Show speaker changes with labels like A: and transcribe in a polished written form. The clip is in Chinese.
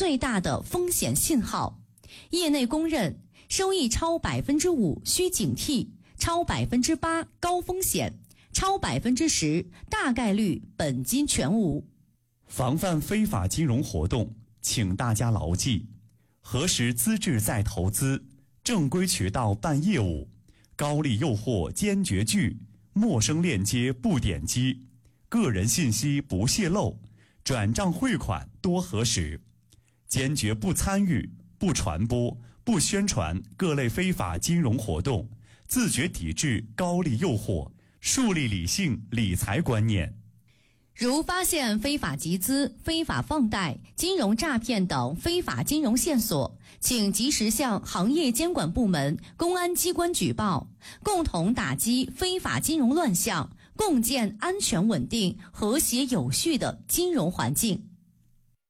A: 最大的风险信号。业内公认，收益超 5% 需警惕，超 8% 高风险，超 10% 大概率本金全无。
B: 防范非法金融活动，请大家牢记：核实资质再投资，正规渠道办业务，高利诱惑坚决拒，陌生链接不点击，个人信息不泄露，转账汇款多核实，坚决不参与、不传播、不宣传各类非法金融活动，自觉抵制高利诱惑，树立理性理财观念。
A: 如发现非法集资、非法放贷、金融诈骗等非法金融线索，请及时向行业监管部门、公安机关举报，共同打击非法金融乱象，共建安全稳定、和谐有序的金融环境。